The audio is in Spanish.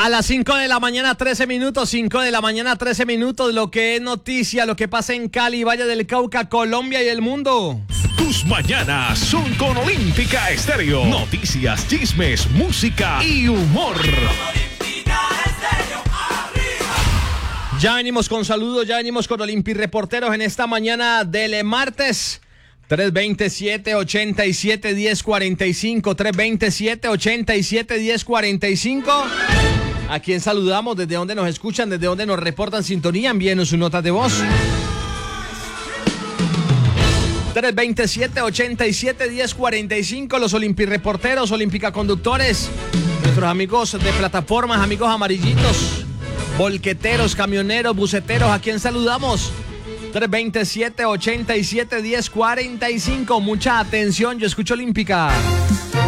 A las 5 de la mañana, 13 minutos, 5 de la mañana, 13 minutos, lo que es noticia, lo que pasa en Cali, Valle del Cauca, Colombia y el mundo. Tus mañanas son con Olímpica Estéreo. Noticias, chismes, música y humor. Ya venimos con saludos, ya venimos con Olimpi Reporteros en esta mañana del martes. 327-87-1045, 327-87-1045. ¿A quién saludamos? ¿Desde dónde nos escuchan? ¿Desde dónde nos reportan sintonía? Envíenos su nota de voz. 327-87-1045, los Olimpi Reporteros, Olímpica Conductores, nuestros amigos de plataformas, amigos amarillitos, volqueteros, camioneros, buceteros, ¿a quién saludamos? 327-87-1045, mucha atención, yo escucho Olímpica.